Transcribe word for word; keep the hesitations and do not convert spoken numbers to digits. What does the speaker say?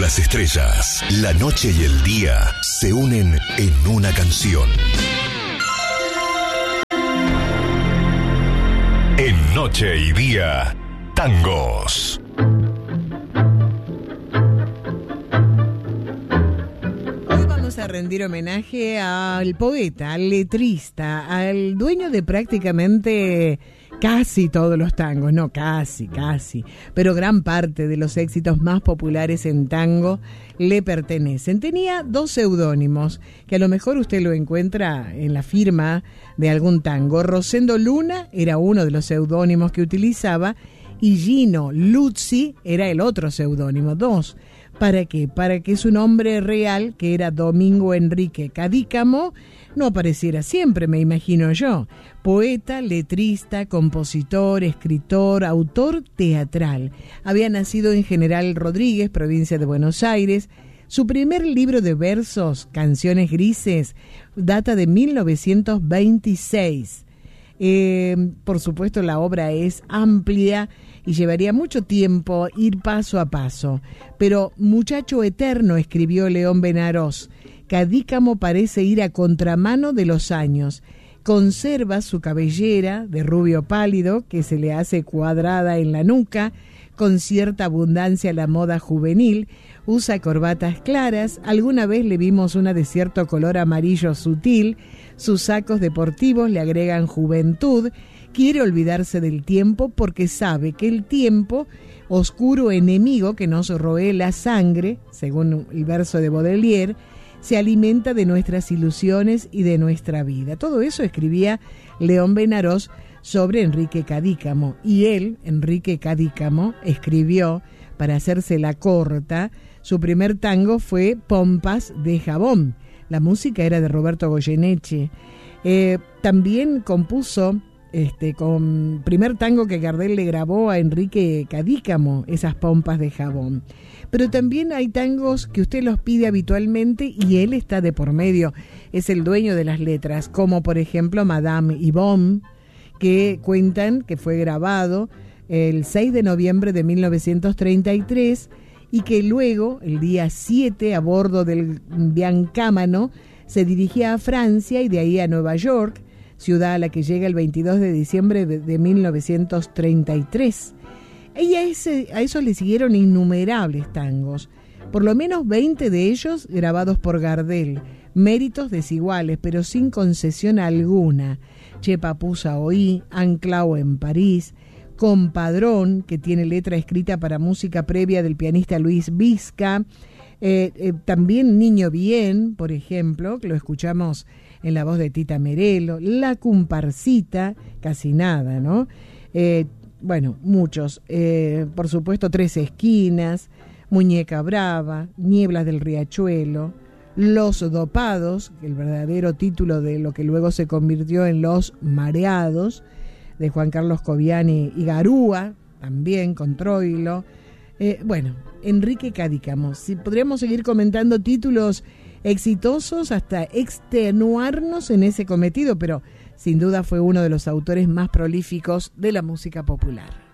las estrellas, la noche y el día se unen en una canción. En Noche y Día, tangos. Hoy vamos a rendir homenaje al poeta, al letrista, al dueño de prácticamente casi todos los tangos, no casi, casi, pero gran parte de los éxitos más populares en tango le pertenecen. Tenía dos seudónimos, que a lo mejor usted lo encuentra en la firma de algún tango. Rosendo Luna era uno de los seudónimos que utilizaba y Gino Luzzi era el otro seudónimo. Dos. ¿Para qué? Para que su nombre real, que era Domingo Enrique Cadícamo, no apareciera siempre, me imagino yo. Poeta, letrista, compositor, escritor, autor teatral. Había nacido en General Rodríguez, provincia de Buenos Aires. Su primer libro de versos, Canciones Grises, data de mil novecientos veintiséis. Eh, por supuesto, la obra es amplia y llevaría mucho tiempo ir paso a paso. Pero Muchacho Eterno, escribió León Benarós, Cadícamo parece ir a contramano de los años. Conserva su cabellera de rubio pálido, que se le hace cuadrada en la nuca, con cierta abundancia a la moda juvenil. Usa corbatas claras, alguna vez le vimos una de cierto color amarillo sutil. Sus sacos deportivos le agregan juventud. Quiere olvidarse del tiempo porque sabe que el tiempo, oscuro enemigo que nos roe la sangre, según el verso de Baudelaire, se alimenta de nuestras ilusiones y de nuestra vida. Todo eso escribía León Benarós sobre Enrique Cadícamo. Y él, Enrique Cadícamo, escribió, para hacerse la corta, su primer tango fue Pompas de Jabón. La música era de Roberto Goyeneche. Eh, también compuso, este, con primer tango que Gardel le grabó a Enrique Cadícamo, esas Pompas de Jabón. Pero también hay tangos que usted los pide habitualmente y él está de por medio. Es el dueño de las letras, como por ejemplo Madame Yvonne, que cuentan que fue grabado el seis de noviembre de mil novecientos treinta y tres y que luego, el día siete, a bordo del Biancámano, se dirigía a Francia y de ahí a Nueva York, ciudad a la que llega el veintidós de diciembre de mil novecientos treinta y tres. Y a, ese, a eso le siguieron innumerables tangos, por lo menos veinte de ellos grabados por Gardel, méritos desiguales, pero sin concesión alguna. Che Papusa Oí, Anclao en París, Compadrón, que tiene letra escrita para música previa del pianista Luis Vizca, eh, eh, también Niño Bien, por ejemplo, que lo escuchamos en la voz de Tita Merelo, La Comparsita, casi nada, ¿no? Eh, Bueno, muchos. Eh, por supuesto, Tres Esquinas, Muñeca Brava, Nieblas del Riachuelo, Los Dopados, el verdadero título de lo que luego se convirtió en Los Mareados, de Juan Carlos Coviani y Garúa, también con Troilo. Eh, bueno, Enrique Cadícamo. Si podríamos seguir comentando títulos exitosos hasta extenuarnos en ese cometido, pero sin duda fue uno de los autores más prolíficos de la música popular.